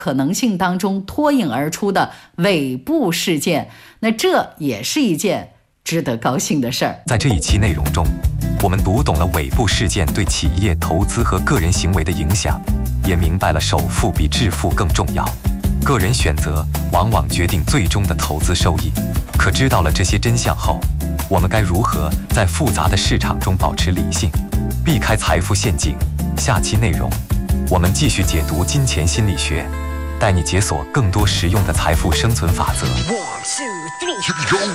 可能性当中脱颖而出的尾部事件，那这也是一件值得高兴的事儿。 在这一期内容中，我们读懂了尾部事件对企业投资和个人行为的影响，也明白了首富比致富更重要。个人选择往往决定最终的投资收益。可知道了这些真相后，我们该如何在复杂的市场中保持理性，避开财富陷阱？下期内容，我们继续解读金钱心理学，带你解锁更多实用的财富生存法则。